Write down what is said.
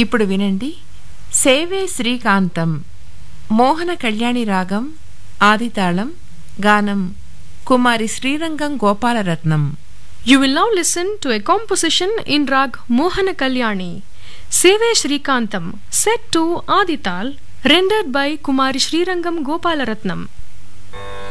ఇప్పుడు వినండి సేవే శ్రీకాంతం మోహన కళ్యాణి రాగం ఆదితాళం గానం కుమారి Srirangam Gopalaratnam. You will now listen to a composition in Rag Mohana Kalyani, Seve Srikantam, set to Adital, rendered by Kumari Srirangam Gopalaratnam.